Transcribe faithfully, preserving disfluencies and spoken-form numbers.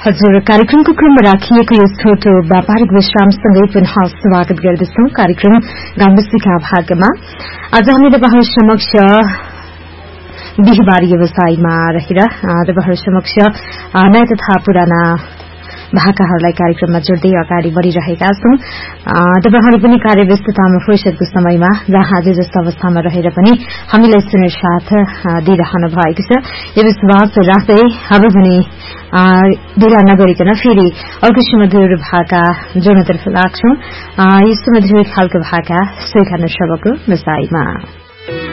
हजुर कार्यक्रमको क्रममा राखिएको यो छोटो व्यापारिक विश्रामसँगै पुनः स्वागत गर्दछौं कार्यक्रम गाउँबस्तीका भागमा। आज हामी तपाईहरु समक्ष बिहीबार व्यवसायमा रहेर तपाईहरु समक्ष नयाँ तथा पुराना भाकाहरूलाई कार्यक्रममा जोड्दै अगाडि बढ़िरहेका छौं। तपाईहरु पनि कार्यव्यस्ततामा फुर्सदको समयमा जहाँ जे जस्तो अवस्थामा रहेर पनि हामीलाई सुनेर साथ दिइरहनु भएको छ। यो विश्वास राख्दै अब भने ढिला नगरिकन फेरि अर्को सुमधुर भाका जोड्नतर्फ लाग्छौं। यो सुमधुर खालको भाका स्वीकार्न सबको विषयमा